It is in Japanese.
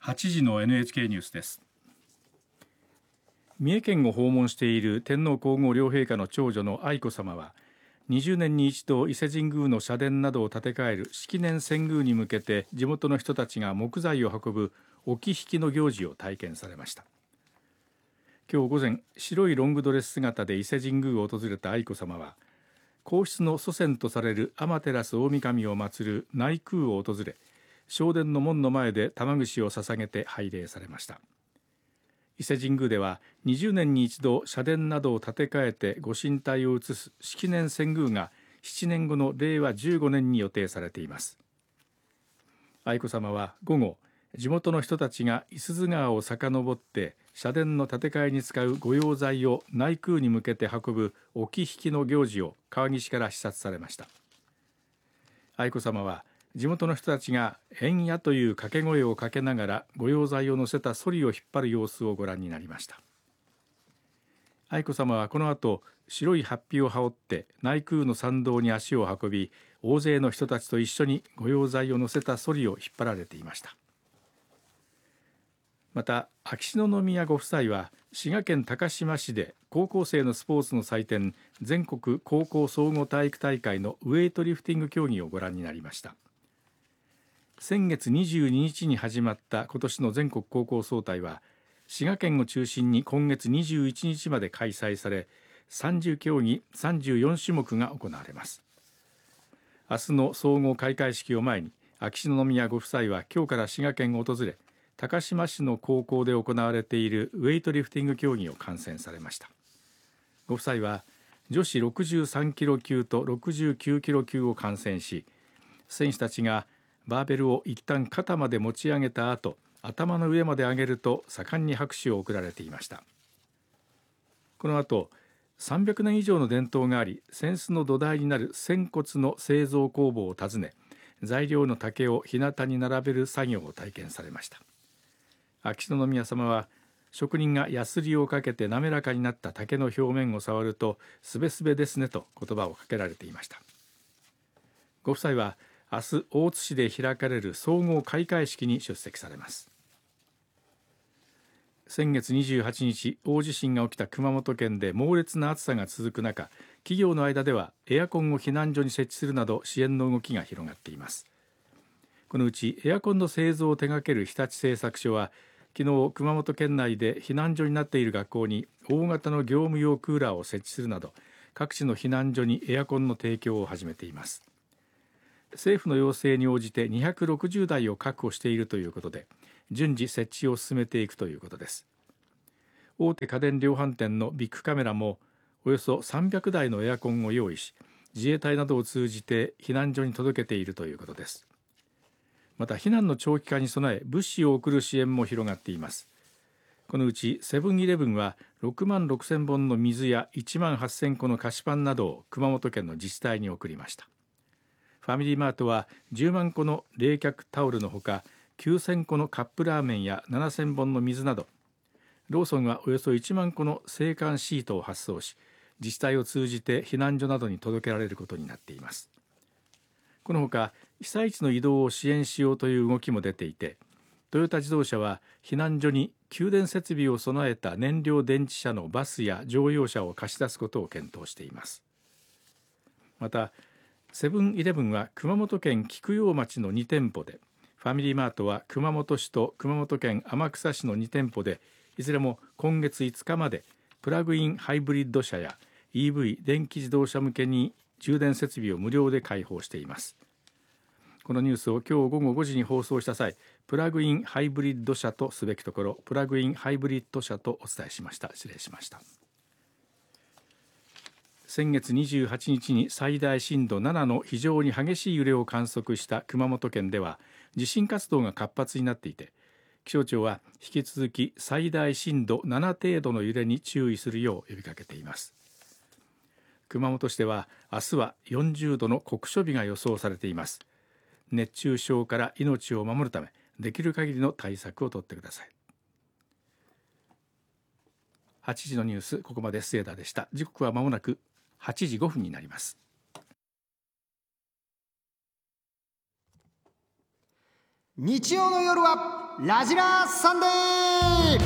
8時の NHK ニュースです。三重県を訪問している天皇皇后両陛下の長女の愛子さまは20年に一度伊勢神宮の社殿などを建て替える式年遷宮に向けて地元の人たちが木材を運ぶ置き引きの行事を体験されました。今日午前、白いロングドレス姿で伊勢神宮を訪れた愛子さまは皇室の祖先とされる天照大神を祀る内宮を訪れ、正殿の門の前で玉串を捧げて拝礼されました。伊勢神宮では20年に一度社殿などを建て替えてご神体を移す式年遷宮が7年後の令和15年に予定されています。愛子さまは午後、地元の人たちが五十鈴川を遡って社殿の建て替えに使う御用材を内宮に向けて運ぶ置き引きの行事を川岸から視察されました。愛子さまは地元の人たちが円やという掛け声をかけながら御用材を乗せたソリを引っ張る様子をご覧になりました。愛子さまはこの後、白い法被を羽織って内宮の参道に足を運び、大勢の人たちと一緒に御用材を乗せたソリを引っ張られていました。また秋篠宮ご夫妻は滋賀県高島市で高校生のスポーツの祭典、全国高校総合体育大会のウエイトリフティング競技をご覧になりました。先月22日に始まった今年の全国高校総体は滋賀県を中心に今月21日まで開催され、30競技34種目が行われます。明日の総合開会式を前に秋篠宮ご夫妻は今日から滋賀県を訪れ、高島市の高校で行われているウエイトリフティング競技を観戦されました。ご夫妻は女子63キロ級と69キロ級を観戦し、選手たちがバーベルを一旦肩まで持ち上げた後、頭の上まで上げると盛んに拍手を送られていました。この後、300年以上の伝統があり扇子の土台になる扇骨の製造工房を訪ね、材料の竹を日向に並べる作業を体験されました。秋篠宮さまは職人がヤスリをかけて滑らかになった竹の表面を触るとすべすべですねと言葉をかけられていました。ご夫妻は明日大津市で開かれる総合開会式に出席されます。先月28日、大地震が起きた熊本県で猛烈な暑さが続く中、企業の間ではエアコンを避難所に設置するなど支援の動きが広がっています。このうちエアコンの製造を手掛ける日立製作所は昨日、熊本県内で避難所になっている学校に大型の業務用クーラーを設置するなど各地の避難所にエアコンの提供を始めています。政府の要請に応じて260台を確保しているということで、順次設置を進めていくということです。大手家電量販店のビッグカメラもおよそ300台のエアコンを用意し、自衛隊などを通じて避難所に届けているということです。また避難の長期化に備え物資を送る支援も広がっています。このうちセブンイレブンは6万6000本の水や1万8000個の菓子パンなどを熊本県の自治体に送りました。ファミリーマートは10万個の冷却タオルのほか9000個のカップラーメンや7000本の水など、ローソンはおよそ1万個の制汗シートを発送し、自治体を通じて避難所などに届けられることになっています。このほか被災地の移動を支援しようという動きも出ていて、トヨタ自動車は避難所に給電設備を備えた燃料電池車のバスや乗用車を貸し出すことを検討しています。またセブンイレブンは熊本県菊陽町の2店舗で、ファミリーマートは熊本市と熊本県天草市の2店舗で、いずれも今月5日までプラグインハイブリッド車や EV 電気自動車向けに充電設備を無料で開放しています。このニュースを今日午後5時に放送した際、プラグインハイブリッド車とすべきところプラグインハイブリッド車とお伝えしました。失礼しました。先月28日に最大震度7の非常に激しい揺れを観測した熊本県では地震活動が活発になっていて、気象庁は引き続き最大震度7程度の揺れに注意するよう呼びかけています。熊本市では明日は40度の酷暑日が予想されています。熱中症から命を守るためできる限りの対策を取ってください。8時のニュース、ここまで末田でした。時刻は間もなく8時5分になります。 日曜の夜はラジラーサンデー。